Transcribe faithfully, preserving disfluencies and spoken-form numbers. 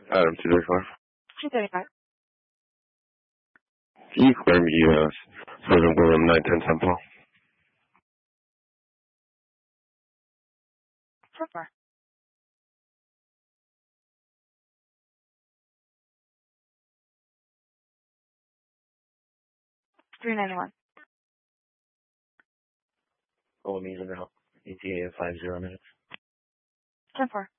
Adam two thirty-five. two thirty-five. Can you clear me, uh, Southern William nine ten Temple? Sure. three ninety-one. Oh, means about E T A five zero minutes. ten four.